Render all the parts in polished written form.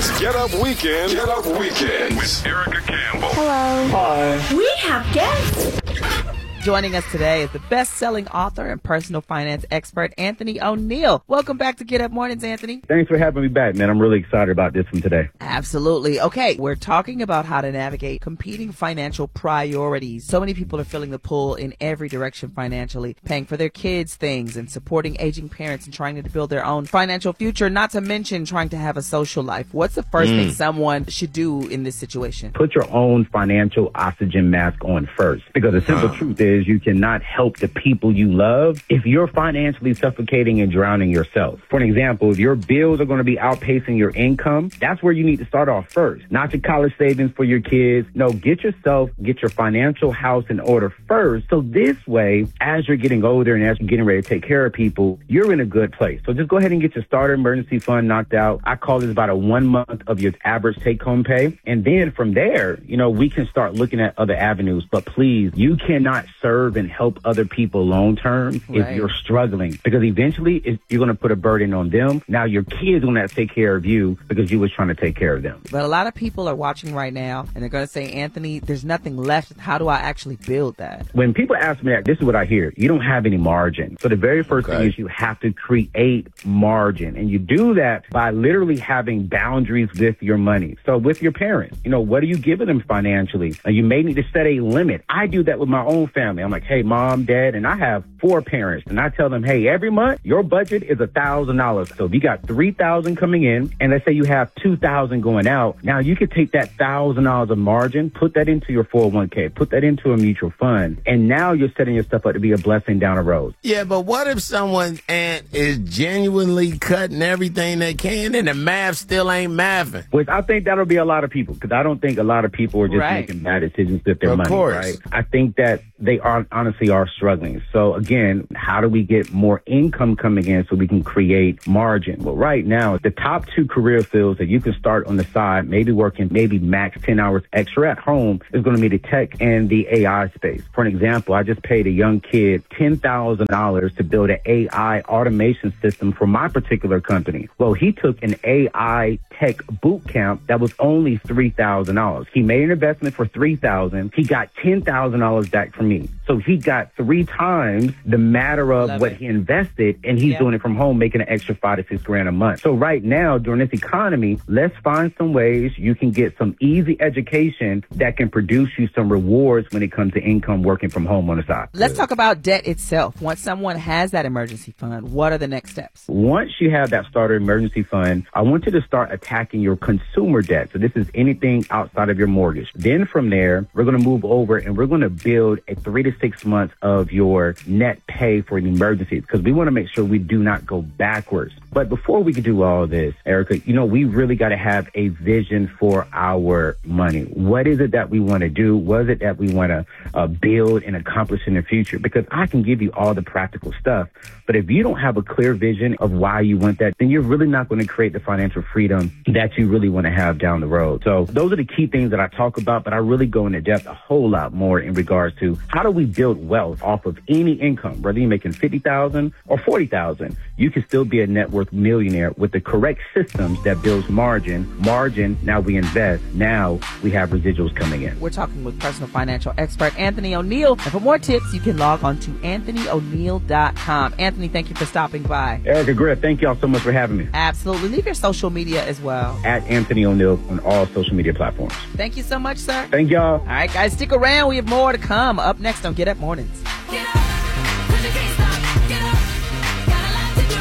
It's Get Up Weekend. Get Up Weekend with Erica Campbell. Hello. Hi. We have guests. Joining us today is the best-selling author and personal finance expert, Anthony O'Neill. Welcome back to Get Up Mornings, Anthony. Thanks for having me back, man. I'm really excited about this one today. Absolutely. Okay, we're talking about how to navigate competing financial priorities. So many people are feeling the pull in every direction financially, paying for their kids' things and supporting aging parents and trying to build their own financial future, not to mention trying to have a social life. What's the first thing someone should do in this situation? Put your own financial oxygen mask on first, because the simple truth is you cannot help the people you love if you're financially suffocating and drowning yourself. For an example, if your bills are going to be outpacing your income, that's where you need to start off first. Not your college savings for your kids. No, get your financial house in order first. So this way, as you're getting older and as you're getting ready to take care of people, you're in a good place. So just go ahead and get your starter emergency fund knocked out. I call this about a 1 month of your average take-home pay. And then from there, we can start looking at other avenues. But please, you cannot serve and help other people long-term if you're struggling, because eventually you're going to put a burden on them. Now your kids are going to have to take care of you because you was trying to take care of them. But a lot of people are watching right now and they're going to say, Anthony, there's nothing left. How do I actually build that? When people ask me that, this is what I hear. You don't have any margin. So the very first thing is you have to create margin. And you do that by literally having boundaries with your money. So with your parents, what are you giving them financially? You may need to set a limit. I do that with my own family. I'm like, hey, mom, dad, and I have 4 parents. And I tell them, hey, every month your budget is $1,000. So if you got $3,000 coming in and let's say you have $2,000 going out, now you could take that $1,000 of margin, put that into your 401k, put that into a mutual fund. And now you're setting yourself up to be a blessing down the road. Yeah, but what if someone's aunt is genuinely cutting everything they can and the math still ain't mathing? Which I think that'll be a lot of people, because I don't think a lot of people are just making bad decisions with their money, right? I think that they honestly are struggling. So again, how do we get more income coming in so we can create margin? Well, right now, the top 2 career fields that you can start on the side, maybe working maybe max 10 hours extra at home, is going to be the tech and the AI space. For an example, I just paid a young kid $10,000 to build an AI automation system for my particular company. Well, he took an AI tech boot camp that was only $3,000. He made an investment for $3,000. He got $10,000 back from me. So he got 3 times the matter of what he invested, and he's doing it from home, making an extra $5 to $6 a month. So right now, during this economy, let's find some ways you can get some easy education that can produce you some rewards when it comes to income working from home on the side. Let's talk about debt itself. Once someone has that emergency fund, what are the next steps? Once you have that starter emergency fund, I want you to start attacking your consumer debt. So this is anything outside of your mortgage. Then from there, we're going to move over and we're going to build a 3 to 6 months of your net pay for an emergency, because we want to make sure we do not go backwards. But before we can do all this, Erica, we really got to have a vision for our money. What is it that we want to do? What is it that we want to build and accomplish in the future? Because I can give you all the practical stuff, but if you don't have a clear vision of why you want that, then you're really not going to create the financial freedom that you really want to have down the road. So those are the key things that I talk about, but I really go into depth a whole lot more in regards to how do we build wealth off of any income, whether you're making $50,000 or $40,000. You can still be a net worth millionaire with the correct systems that builds margin. Now we invest. Now we have residuals coming in. We're talking with personal financial expert Anthony O'Neill. And for more tips, you can log on to AnthonyO'Neill.com. Anthony, thank you for stopping by. Erica, Griff, thank y'all so much for having me. Absolutely. Leave your social media as well. At Anthony O'Neill on all social media platforms. Thank you so much, sir. Thank y'all. All right, guys, stick around. We have more to come. Up next on Get Up Mornings. Get up, 'cause you can't stop. Get up, got a lot to do.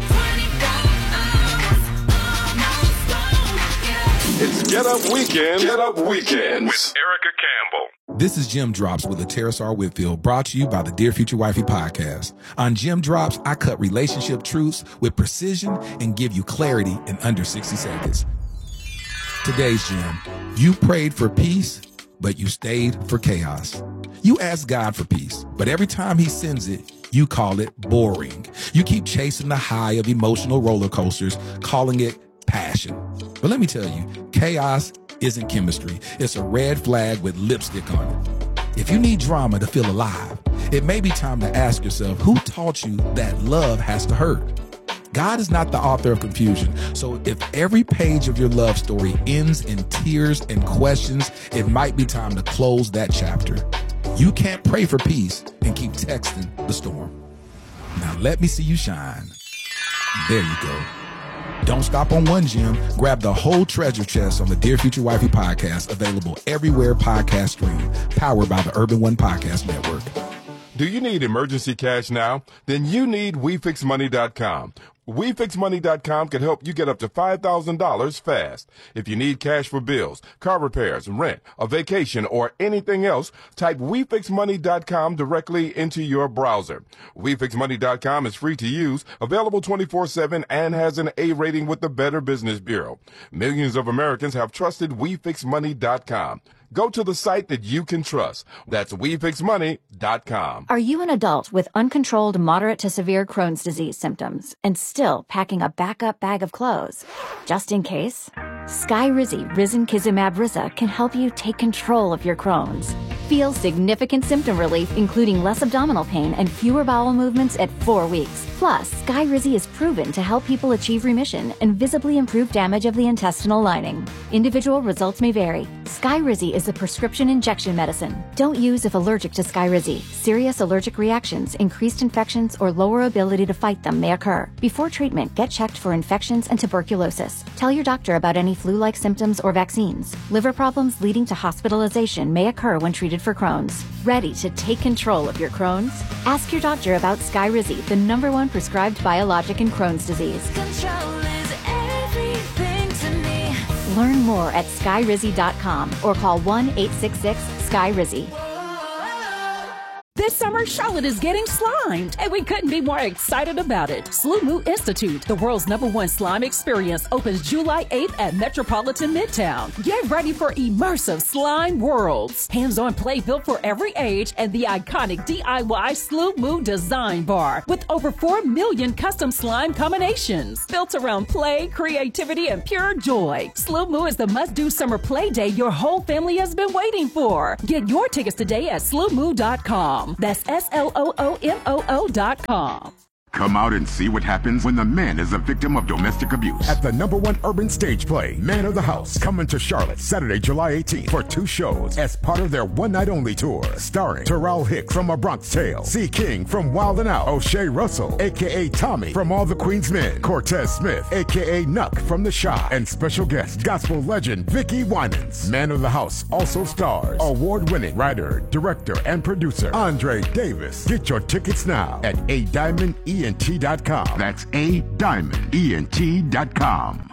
24 hours, non-stop. Get up. It's Get Up Weekend. Get Up Weekend with Erica Campbell. This is Jim Drops with Terrace R. Whitfield, brought to you by the Dear Future Wifey podcast. On Jim Drops, I cut relationship truths with precision and give you clarity in under 60 seconds. Today's Jim: you prayed for peace, but you stayed for chaos. You asked God for peace, but every time he sends it, you call it boring. You keep chasing the high of emotional roller coasters, calling it passion. But let me tell you, chaos isn't chemistry. It's a red flag with lipstick on it. If you need drama to feel alive, it may be time to ask yourself, who taught you that love has to hurt? God is not the author of confusion. So if every page of your love story ends in tears and questions, it might be time to close that chapter. You can't pray for peace and keep texting the storm. Now let me see you shine. There you go. Don't stop on one gem. Grab the whole treasure chest on the Dear Future Wifey podcast, available everywhere podcasts stream, powered by the Urban One Podcast Network. Do you need emergency cash now? Then you need WeFixMoney.com. WeFixMoney.com can help you get up to $5,000 fast. If you need cash for bills, car repairs, rent, a vacation, or anything else, type WeFixMoney.com directly into your browser. WeFixMoney.com is free to use, available 24/7, and has an A rating with the Better Business Bureau. Millions of Americans have trusted WeFixMoney.com. Go to the site that you can trust. That's WeFixMoney.com. Are you an adult with uncontrolled moderate to severe Crohn's disease symptoms and still packing a backup bag of clothes? Just in case? Skyrizi Risankizumab Riza can help you take control of your Crohn's. Feel significant symptom relief, including less abdominal pain and fewer bowel movements at 4 weeks. Plus, Skyrizi is proven to help people achieve remission and visibly improve damage of the intestinal lining. Individual results may vary. Skyrizi is a prescription injection medicine. Don't use if allergic to Skyrizi. Serious allergic reactions, increased infections, or lower ability to fight them may occur. Before treatment, get checked for infections and tuberculosis. Tell your doctor about any flu-like symptoms or vaccines. Liver problems leading to hospitalization may occur when treated for Crohn's. Ready to take control of your Crohn's? Ask your doctor about Skyrizi, the #1 prescribed biologic in Crohn's disease. Control is everything to me. Learn more at skyrizi.com or call 1-866-SKYRIZI. This summer, Charlotte is getting slimed, and we couldn't be more excited about it. Slumu Institute, the world's #1 slime experience, opens July 8th at Metropolitan Midtown. Get ready for immersive slime worlds. Hands-on play built for every age and the iconic DIY Slumu design bar with over 4 million custom slime combinations built around play, creativity, and pure joy. Slumu is the must-do summer play day your whole family has been waiting for. Get your tickets today at slumu.com. That's SLOOMOO.com. Come out and see what happens when the man is a victim of domestic abuse. At the #1 urban stage play, Man of the House, coming to Charlotte Saturday, July 18th for 2 shows as part of their one-night-only tour. Starring Terrell Hicks from A Bronx Tale, C. King from Wild 'N Out, O'Shea Russell, a.k.a. Tommy from All the Queen's Men, Cortez Smith, a.k.a. Nuck from The Shy, and special guest, gospel legend Vicky Winans. Man of the House also stars award-winning writer, director, and producer Andre Davis. Get your tickets now at ADiamondEnt.com. That's ADiamondEnt.com.